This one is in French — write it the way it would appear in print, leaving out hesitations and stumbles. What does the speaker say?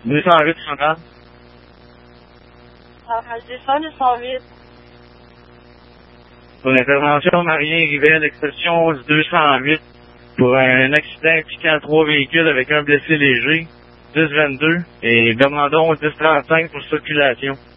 208 central. Descends 208. Pour l'intervention, Marien Rivel, expression 208. Pour un accident impliquant 3 véhicules avec un blessé léger. 1022. Et Bernardon 1035 pour circulation.